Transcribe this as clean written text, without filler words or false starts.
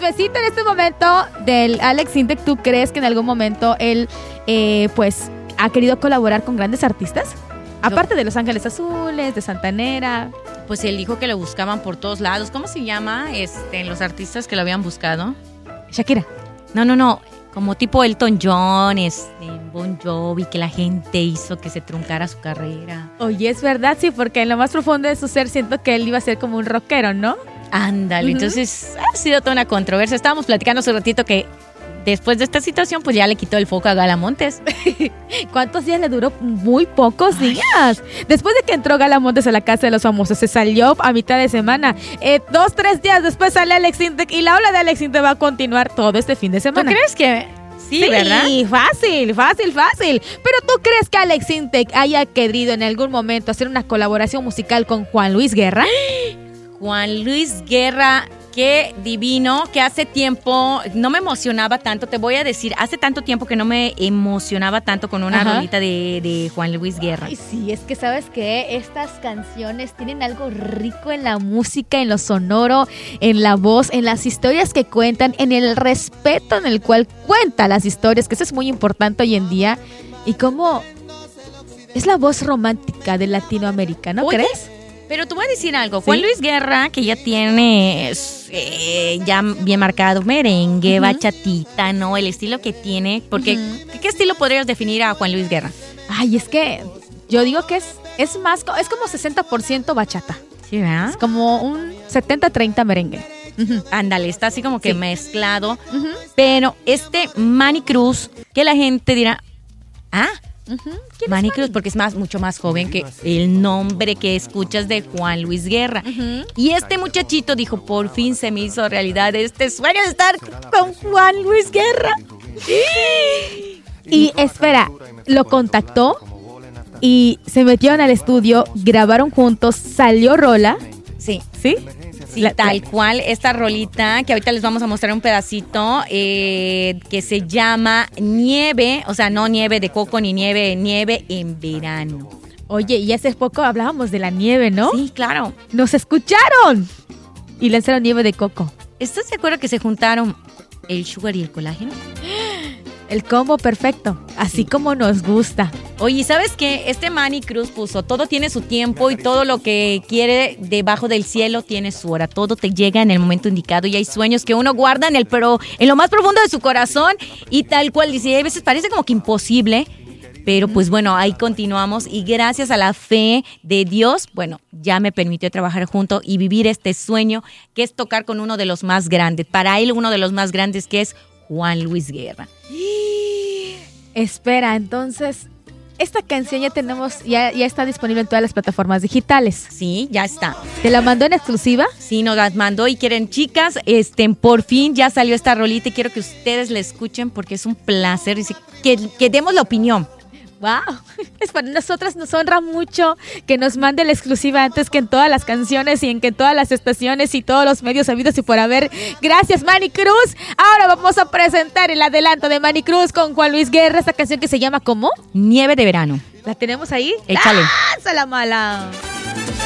chismecito en este momento del Alex Intec. ¿Tú crees que en algún momento él, pues, ha querido colaborar con grandes artistas? Aparte de Los Ángeles Azules, de Santanera. Pues él dijo que lo buscaban por todos lados. ¿Cómo se llama los artistas que lo habían buscado? Shakira. No. Como tipo Elton John, Bon Jovi, que la gente hizo que se truncara su carrera. Oye, es verdad, sí, porque en lo más profundo de su ser siento que él iba a ser como un rockero, ¿no? Ándale, Entonces ha sido toda una controversia. Estábamos platicando hace ratito que después de esta situación, pues ya le quitó el foco a Gala Montes. ¿Cuántos días le duró? Muy pocos días. Después de que entró Gala Montes a la Casa de los Famosos, se salió a mitad de semana. 2-3 días después sale Alex Intec y la ola de Alex Intec va a continuar todo este fin de semana. ¿Tú crees que...? Sí, ¿verdad? Sí, fácil. Pero ¿tú crees que Alex Intec haya querido en algún momento hacer una colaboración musical con Juan Luis Guerra? Juan Luis Guerra, qué divino, que hace tiempo no me emocionaba tanto, te voy a decir, hace tanto tiempo que no me emocionaba tanto con una rolita de Juan Luis Guerra. Ay, sí, es que sabes que estas canciones tienen algo rico en la música, en lo sonoro, en la voz, en las historias que cuentan, en el respeto en el cual cuenta las historias, que eso es muy importante hoy en día, y cómo es la voz romántica de Latinoamérica, ¿no crees? Pero te voy a decir algo, ¿sí? Juan Luis Guerra, que ya tiene ya bien marcado merengue, bachatita, ¿no? El estilo que tiene, porque ¿qué estilo podrías definir a Juan Luis Guerra? Ay, es que yo digo que es más, es como 60% bachata. Sí, ¿verdad? Es como un 70-30 merengue. Ándale, está así como que mezclado. Pero Manny Cruz, que la gente dirá, Manny Cruz, porque es mucho más joven que el nombre que escuchas de Juan Luis Guerra. Y este muchachito dijo, por fin se me hizo realidad este sueño de estar con Juan Luis Guerra. Y espera, lo contactó y se metieron al estudio, grabaron juntos, salió rola. Sí. ¿Sí? Sí, tal cual, esta rolita que ahorita les vamos a mostrar un pedacito que se llama Nieve, o sea, no nieve de coco ni nieve en verano. Oye, y hace poco hablábamos de la nieve, ¿no? Sí, claro. ¡Nos escucharon! Y lanzaron Nieve de Coco. ¿Estás de acuerdo que se juntaron el sugar y el colágeno? El combo perfecto, así como nos gusta. Oye, ¿sabes qué? Manny Cruz puso, todo tiene su tiempo y todo lo que quiere debajo del cielo tiene su hora. Todo te llega en el momento indicado y hay sueños que uno guarda en lo más profundo de su corazón y tal cual dice, a veces parece como que imposible, pero pues bueno, ahí continuamos y gracias a la fe de Dios, bueno, ya me permitió trabajar junto y vivir este sueño que es tocar con uno de los más grandes. Para él, uno de los más grandes que es Juan Luis Guerra. Espera, entonces, esta canción ya está disponible en todas las plataformas digitales. Sí, ya está. ¿Te la mandó en exclusiva? Sí, nos la mandó y quieren, chicas, por fin ya salió esta rolita y quiero que ustedes la escuchen porque es un placer que demos la opinión. ¡Wow! Es para nosotras, nos honra mucho que nos mande la exclusiva antes que en todas las canciones y en todas las estaciones y todos los medios habidos y por haber. Gracias, Manny Cruz. Ahora vamos a presentar el adelanto de Manny Cruz con Juan Luis Guerra, esta canción que se llama ¿cómo? Nieve de verano. ¿La tenemos ahí? Échale. ¡Ah, la mala!